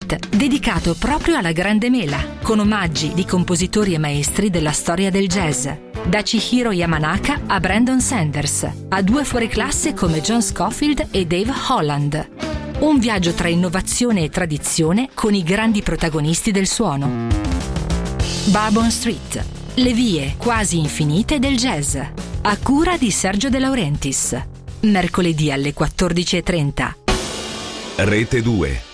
Street, dedicato proprio alla Grande Mela, con omaggi di compositori e maestri della storia del jazz. Da Chihiro Yamanaka a Brandon Sanders, a due fuoriclasse come John Scofield e Dave Holland. Un viaggio tra innovazione e tradizione con i grandi protagonisti del suono. Bourbon Street, le vie quasi infinite del jazz, a cura di Sergio De Laurentiis. Mercoledì alle 14:30. Rete 2.